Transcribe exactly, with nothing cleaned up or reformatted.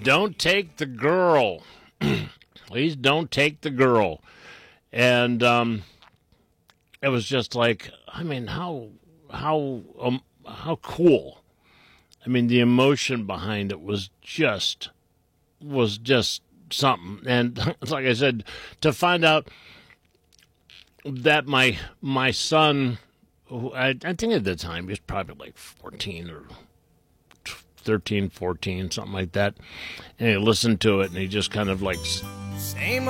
don't take the girl. Please don't take the girl. And um, it was just like, I mean, how how um, how cool. I mean, the emotion behind it was just was just something. And like I said, to find out that my my son, who I, I think at the time he was probably like fourteen or thirteen, fourteen, something like that, and he listened to it and he just kind of like Same